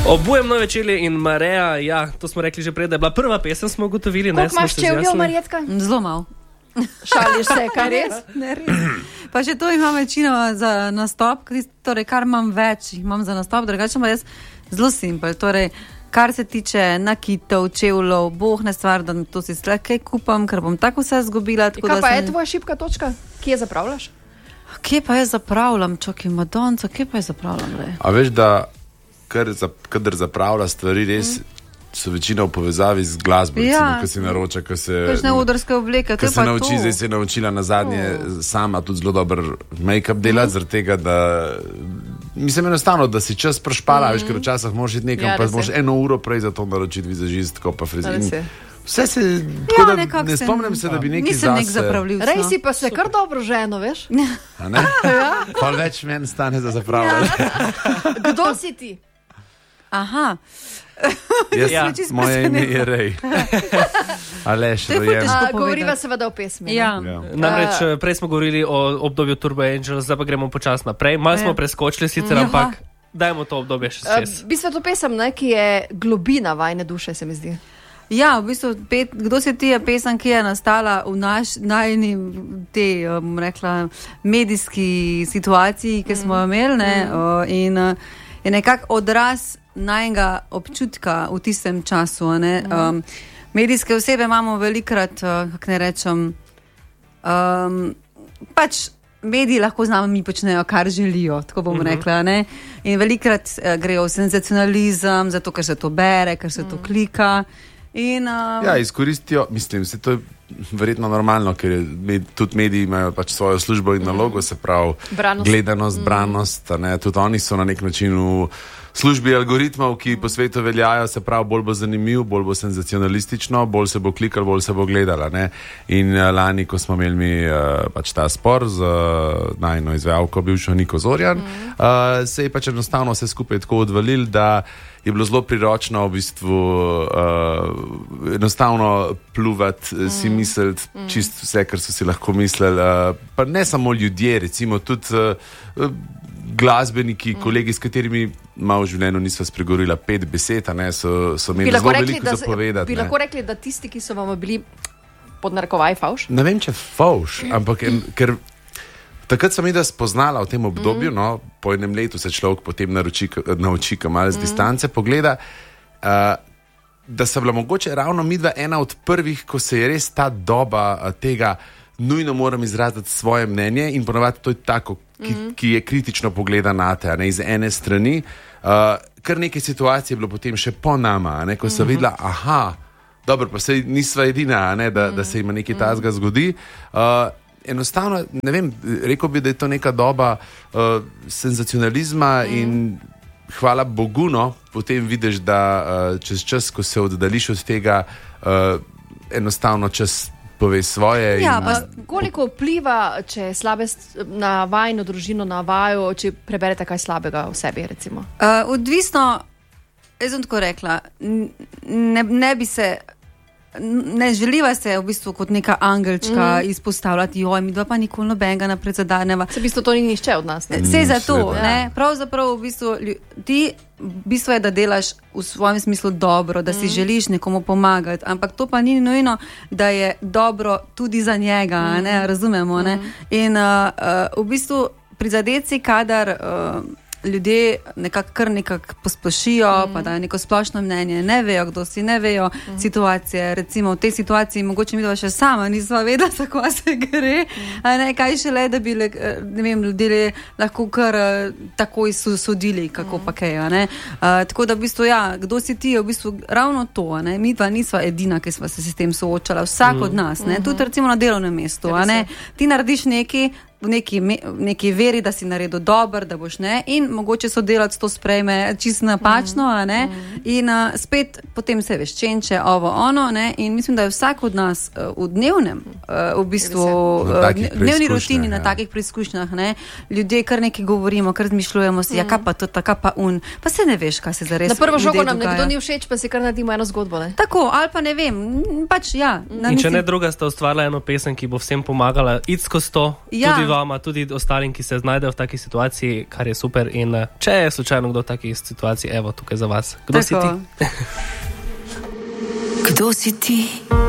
Obujem nove čeli in Mareja, ja, to smo rekli že prej, da je bila prva pesem, smo ugotovili. Koliko imaš čevljev, Marjetka? Zelo malo. Šališ se, kaj res? Ne, res. Pa še to imam večino za nastop, torej kar imam več, imam za nastop, drugače pa jaz zelo simpel, torej kar se tiče nakitev, čevljev, bohne stvar, da to si slekaj kupam, ker bom tako vse zgubila. Tako kaj pa je tvoja šibka točka? Kje zapravljaš? Kje pa jaz zapravljam, čakaj, Madonca, kje pa jaz zapravljam? A veš, da kadar zapravlja stvari res so večina v povezavi z glasbo, recimo, ko si naroča, ko se odrske obleke, ko se nauči, zdaj se je naučila nazadnje sama tudi zelo dober make-up delati, zaradi tega, da mislim enostavno, da si čas prešpala, veš, ker včasih moraš iti nekam, pa moraš 1 uro prej za to naročiti vizažistko, pa frizir. Vse se, tako da ne spomnim se, da bi nekaj zase... Nisem nek zapravljivca. Rej si pa se kar dobro ženo, veš? A ne? Pa več meni stane za zapravljanje. Kdo si ti? Aha. Moje ime je Rej. Aleš, rojen. Govoriva seveda o pesmi. Ja. Namreč prej smo govorili o obdobju Turbo Angels, zdaj pa gremo počasno naprej. Malo smo preskočili sicer, ampak dajmo to obdobje še čez. V bistvu to pesem, ki je globina vajne duše, se mi zdi. Ja, v bistvu, Kdo si ti je pesem, ki je nastala v najni te, bom rekla, medijski situaciji, ki smo imeli, ne, in je nekako odraz najnega občutka v tistem času, ne. Medijske osebe imamo velikrat, kako ne rečem, pač mediji lahko z nami počnejo, kar želijo, tako bom rekla, ne. In velikrat grejo v senzacionalizem, zato ker se to bere, ker se to klika. Ja, izkoristijo, mislim, se to je verjetno normalno, ker tudi mediji imajo pač svojo službo in nalogo, se pravi gledanost, branost, ne, tudi oni so na nek način v službi algoritmov, ki po svetu veljajo, se pravi bolj bo zanimiv, bolj bo senzacionalistično, bolj se bo klikal, bolj se bo gledala, ne. In lani, ko smo imeli mi pač ta spor z najno izvajalko, bivšo Niko Zorjan, se je pač enostavno vse skupaj tako odvalil, da je bilo zelo priročno v bistvu enostavno pluvati, si misliti čist vse, kar so si lahko mislili. Pa ne samo ljudje, recimo tudi glasbeniki, kolegi, s katerimi malo v življenju nisva spregovorila 5 besed, ne, so imeli zelo veliko zapovedati. Bi lahko rekli, da tisti, ki so vam bili pod narekovaj favš? Ne vem, če favš, ampak ker takrat sem jih spoznala v tem obdobju, no, po enem letu se človek potem nauči, malo z distance pogleda, da se bila mogoče ravno midva ena od prvih, ko se je res ta doba tega, nujno moram izraziti svoje mnenje in ponovadi to je tako, ki je kritično pogleda na te, ne, iz ene strani. Kar nekaj situacij je bilo potem še po nama, ne, ko so videla, aha, dobro, pa se nisva edina, ne, da se ima nekaj tazga zgodi. Enostavno, ne vem, rekel bi, da je to neka doba senzacionalizma in hvala Bogu, no, potem vidiš, da čez čas, ko se oddališ od tega, enostavno čas pove svoje. Ja, pa koliko vpliva, če je slabe na vajno družino, na vaju, če preberete kaj slabega v sebi, recimo? Odvisno, jaz sem tako rekla, ne bi se... Ne želiva se v bistvu kot neka angelčka izpostavljati, joj, mi dva pa nikoli nobenega napred zadaneva. Se v bistvu to ni nišče od nas. Vse za to, ne. Pravzaprav v bistvu ti v bistvu je, da delaš v svojem smislu dobro, da si želiš nekomu pomagati, ampak to pa ni nujno, da je dobro tudi za njega, ne, razumemo, ne. In v bistvu prizadeci, kadar ljudje nekako posplošijo, pa dajo neko splošno mnenje, ne vejo, kdo si, ne vejo situacije. Recimo v tej situaciji mogoče mi še sama nisva vedela, tako se gre, a ne, kaj šele, da bi, ne vem, ljudje lahko kar takoj sodili, kako pa kaj, a ne. Tako da v bistvu, ja, kdo si ti, je v bistvu ravno to, a ne. Mi dva nisva edina, ki sva se s tem soočala, vsak od nas, ne, tudi recimo na delovnem mestu, a ne. Ti narediš nekaj, v neki veri, da si naredil dober, da boš, ne, in mogoče sodelavec to sprejme čisto napačno, a ne, in spet potem se veš čenče, ovo, ono, ne, in mislim, da je vsak od nas v dnevnem, v bistvu, dnevni rutini, na takih preizkušnjah, ne, ljudje kar nekaj govorimo, kar zmišljujemo si, ja, kaj pa to, kaj pa pa se ne veš, kaj se zares na prvo žogo nam nekdo ni všeč, pa si kar naredimo eno zgodbo, ne. Tako, ali pa ne vem, pač, ja. In če ne druga, sta ustvarila eno pesem, ki bo vsem pomagala iti skozi to, tudi vama, tudi ostalim, ki se znajdejo v taki situaciji, kar je super. In če je slučajno kdo v taki situaciji, evo tukaj za vas. Kdo si ti? Kdo si ti?